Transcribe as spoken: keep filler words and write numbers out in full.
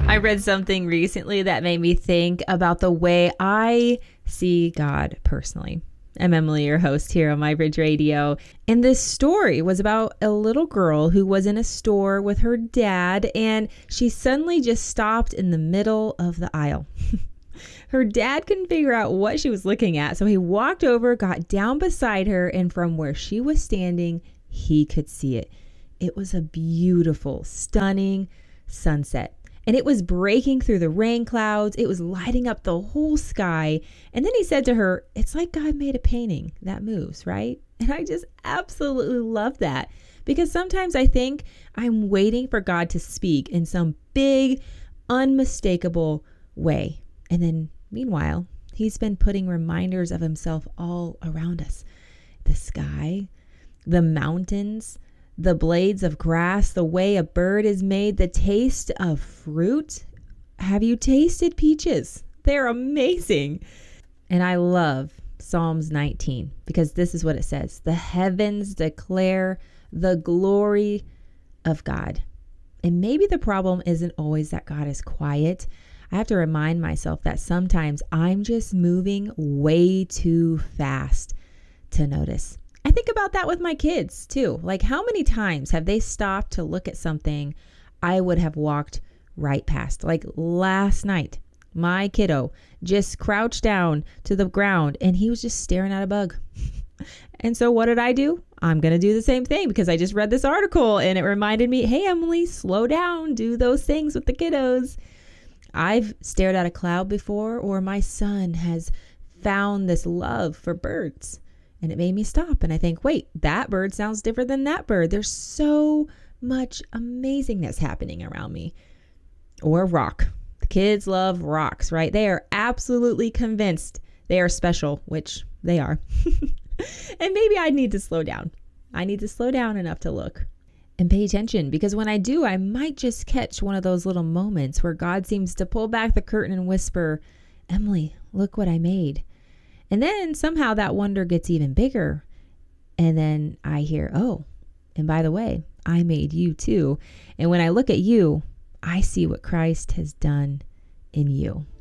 I read something recently that made me think about the way I see God personally. I'm Emily, your host here on My Bridge Radio. And this story was about a little girl who was in a store with her dad, and she suddenly just stopped in the middle of the aisle. Her dad couldn't figure out what she was looking at, so he walked over, got down beside her, and from where she was standing, he could see it. It was a beautiful, stunning sunset. And it was breaking through the rain clouds. It was lighting up the whole sky. And then he said to her, it's like God made a painting that moves, right? And I just absolutely love that, because sometimes I think I'm waiting for God to speak in some big, unmistakable way. And then meanwhile, he's been putting reminders of himself all around us. The sky, the mountains, the blades of grass, the way a bird is made, the taste of fruit. Have you tasted peaches? They're amazing. And I love Psalms nineteen, because this is what it says. The heavens declare the glory of God. And maybe the problem isn't always that God is quiet. I have to remind myself that sometimes I'm just moving way too fast to notice. I think about that with my kids too. Like, how many times have they stopped to look at something I would have walked right past? Like last night, my kiddo just crouched down to the ground and he was just staring at a bug. And so what did I do? I'm going to do the same thing, because I just read this article and it reminded me, hey, Emily, slow down, do those things with the kiddos. I've stared at a cloud before, or my son has found this love for birds. And it made me stop and I think, wait, that bird sounds different than that bird. There's so much amazingness happening around me. Or rock. The kids love rocks, right? They are absolutely convinced they are special, which they are. And maybe I need to slow down. I need to slow down enough to look and pay attention, because when I do, I might just catch one of those little moments where God seems to pull back the curtain and whisper, Emily, look what I made. And then somehow that wonder gets even bigger. And then I hear, oh, and by the way, I made you too. And when I look at you, I see what Christ has done in you.